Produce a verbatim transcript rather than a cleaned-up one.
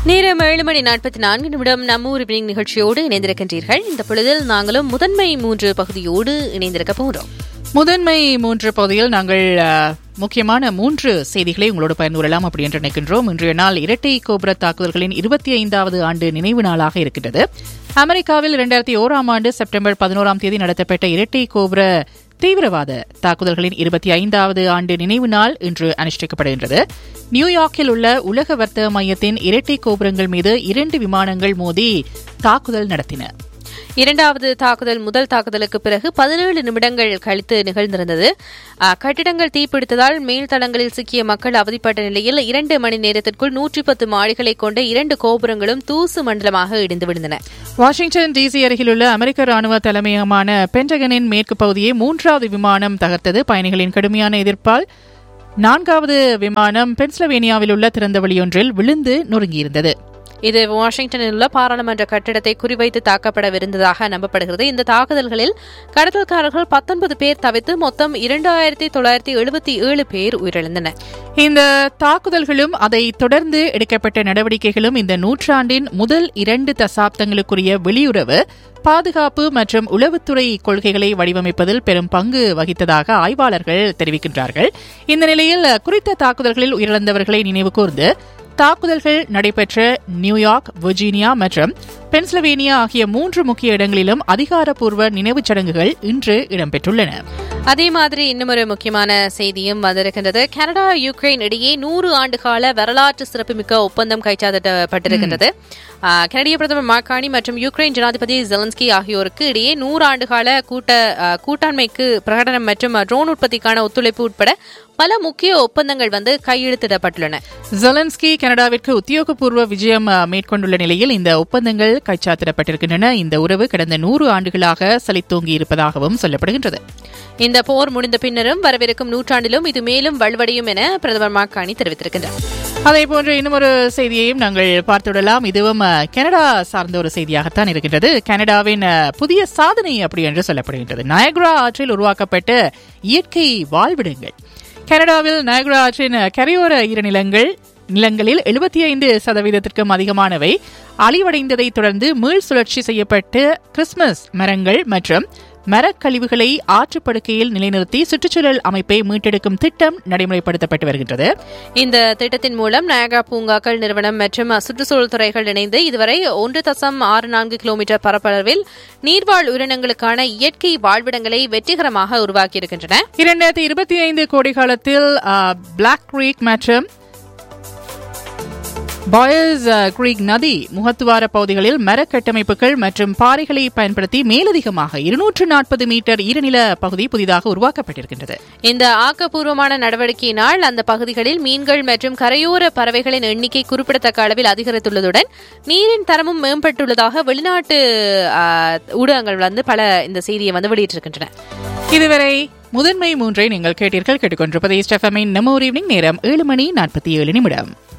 நேரம் ஏழு மணி நாற்பத்தி நான்கு நிமிடம் நம்ம ஊர் இவ்னிங் நிகழ்ச்சியோடு இணைந்திருக்கின்றீர்கள். இந்த பொழுதில் நாங்களும் முதன்மை மூன்று பகுதியோடு இணைந்திருக்க போகிறோம். முதன்மை மூன்று பகுதியில் நாங்கள் முக்கியமான மூன்று செய்திகளை உங்களோடு பகிர்ந்து கொள்ளலாம் அப்படி என்று நினைக்கின்றோம். இன்றைய நாள் இரட்டை கோபுர தாக்குதல்களின் இருபத்தி ஐந்தாவது ஆண்டு நினைவு நாளாக இருக்கின்றது. அமெரிக்காவில் இரண்டாயிரத்தி ஓராம் ஆண்டு செப்டம்பர் பதினோராம் தேதி நடத்தப்பட்ட இரட்டை கோபுர தீவிரவாத தாக்குதல்களின் இருபத்தி ஐந்தாவது ஆண்டு நினைவு நாள் இன்று அனுஷ்டிக்கப்படுகின்றது. நியூயார்க்கில் உள்ள உலக வர்த்தக மையத்தின் இரட்டை கோபுரங்கள் மீது இரண்டு விமானங்கள் மோதி தாக்குதல் நடத்தின. இரண்டாவது தாக்குதல் முதல் தாக்குதலுக்கு பிறகு பதினேழு நிமிடங்கள் கழித்து நிகழ்ந்திருந்தது. கட்டிடங்கள் தீப்பிடித்ததால் மேல்தளங்களில் சிக்கிய மக்கள் அவதிப்பட்ட நிலையில் இரண்டு மணி நேரத்திற்குள் நூற்றி பத்து மாடிகளை கொண்ட இரண்டு கோபுரங்களும் தூசு மண்டலமாக இடிந்து விழுந்தன. வாஷிங்டன் டிசி அருகிலுள்ள அமெரிக்க ராணுவ தலைமையகமான பென்டகனின் மேற்கு பகுதியை மூன்றாவது விமானம் தகர்த்தது. பயணிகளின் கடுமையான எதிர்ப்பால் நான்காவது விமானம் பென்சில்வேனியாவில் உள்ள திறந்தவெளியொன்றில் விழுந்து நொறுங்கியிருந்தது. இது வாஷிங்டனில் உள்ள பாராளுமன்ற கட்டிடத்தை குறிவைத்து தாக்கப்படவிருந்ததாக நம்பப்படுகிறது. இந்த தாக்குதல்களில் கடத்தல்காரர்கள் பத்தொன்பது பேர் தவிர்த்து மொத்தம் இரண்டாயிரத்தி தொள்ளாயிரத்தி எழுபத்தி ஏழு பேர் உயிரிழந்தனர். இந்த தாக்குதல்களும் அதை தொடர்ந்து எடுக்கப்பட்ட நடவடிக்கைகளும் இந்த நூற்றாண்டின் முதல் இரண்டு தசாப்தங்களுக்குரிய வெளியுறவு, பாதுகாப்பு மற்றும் உளவுத்துறை கொள்கைகளை வடிவமைப்பதில் பெரும் பங்கு வகித்ததாக ஆய்வாளர்கள் தெரிவிக்கின்றார்கள். இந்த நிலையில் குறித்த தாக்குதல்களில் உயிரிழந்தவர்களை நினைவு கூர்ந்து தாக்குதல்கள் நடைபெற்ற நியூயார்க், வர்ஜீனியா மற்றும் பென்சில்வேனியா ஆகிய மூன்று முக்கிய இடங்களிலும் அதிகாரப்பூர்வ நினைவுச் சடங்குகள் இன்று இடம்பெற்றுள்ளன. அதே மாதிரி இன்னும் ஒரு முக்கியமான செய்தியும் வந்திருக்கின்றது. கனடா யுக்ரைன் இடையே நூறு ஆண்டுகால வரலாற்று சிறப்புமிக்க ஒப்பந்தம் கைச்சாத்திடப்பட்டிருக்கின்றது. கனடிய பிரதமர் மார்கானி மற்றும் யுக்ரைன் ஜனாதிபதி ஜெலன்ஸ்கி ஆகியோருக்கு இடையே நூறு ஆண்டுகால கூட்ட கூட்டாண்மைக்கு பிரகடனம் மற்றும் ட்ரோன் உற்பத்திக்கான ஒத்துழைப்பு உட்பட பல முக்கிய ஒப்பந்தங்கள் வந்து கையெழுத்திடப்பட்டுள்ளன. ஜெலன்ஸ்கி கனடாவிற்கு உத்தியோகபூர்வ விஜயம் மேற்கொண்டுள்ள நிலையில் இந்த ஒப்பந்தங்கள் கைச்சாத்திடப்பட்டிருக்கின்றன. இந்த உறவு கடந்த நூறு ஆண்டுகளாக சலித்தோங்கி இருப்பதாகவும் சொல்லப்படுகின்றது. இந்த போர் முடிந்த பின்னரும் வரவிருக்கும் நூற்றாண்டிலும் இது மேலும் வலுவடையும் என பிரதமர் மார்கானி தெரிவித்திருக்கின்றார். அதேபோன்று இன்னும் ஒரு செய்தியையும் நாங்கள் பார்த்துவிடலாம். இதுவும் கனடா சார்ந்த ஒரு செய்தியாகத்தான் இருக்கின்றது. கனடாவின் புதிய சாதனை அப்படி என்று சொல்லப்படுகின்றது. நயக்ரா ஆற்றில் உருவாக்கப்பட்ட இயற்கை வாழ்விடங்கள். கனடாவில் நயக்ரா ஆற்றின் கரையோர ஈரநிலங்கள் நிலங்களில் எழுபத்தி ஐந்து சதவீதத்திற்கும் அதிகமானவை அழிவடைந்ததை தொடர்ந்து மீள் சுழற்சி செய்யப்பட்டு கிறிஸ்துமஸ் மரங்கள் மற்றும் மரக்கழிவுகளை ஆற்றுப்படுக்கையில் நிலைநிறுத்தி சுற்றுச்சூழல் அமைப்பை மீட்டெடுக்கும் திட்டம் நடைமுறைப்படுத்தப்பட்டு வருகின்றது. இந்த திட்டத்தின் மூலம் நயக்ரா பூங்காக்கள் நிறுவனம் மற்றும் சுற்றுச்சூழல் துறைகள் இணைந்து இதுவரை ஒன்று தசம் ஆறு நான்கு கிலோமீட்டர் பரப்பளவில் நீர்வாழ் உயிரினங்களுக்கான இயற்கை வாழ்விடங்களை வெற்றிகரமாக உருவாக்கியிருக்கின்றன. இரண்டாயிரத்தி இருபத்தி ஐந்து கோடை காலத்தில் பிளாக் கிரீக் மற்றும் பாயர்ஸ் கிரீக் நதி முகத்துவார பகுதிகளில் மரக்கட்டமைப்புகள் மற்றும் பாறைகளை பயன்படுத்தி மேலதிகமாக இருநூற்று நாற்பது மீட்டர் ஈரநில பகுதி புதிதாக உருவாக்கப்பட்டிருக்கின்றது. இந்த ஆக்கப்பூர்வமான நடவடிக்கையினால் அந்த பகுதிகளில் மீன்கள் மற்றும் கரையோர பறவைகளின் எண்ணிக்கை குறிப்பிடத்தக்க அளவில் அதிகரித்துள்ளதுடன் நீரின் தரமும் மேம்பட்டுள்ளதாக வெளிநாட்டு ஊடகங்கள் வந்து பல இந்த செய்தியை வந்து வெளியிட்டிருக்கின்றன. இதுவரை முதன்மை மூன்றை நீங்கள் கேட்டீர்கள். கேட்டுக்கொண்டிருப்பது ஈஸ்ட் எஃப்எம்மின் நம்ம ஊர் ஈவினிங். நேரம் ஏழு மணி நாற்பத்தி ஏழு நிமிடம்.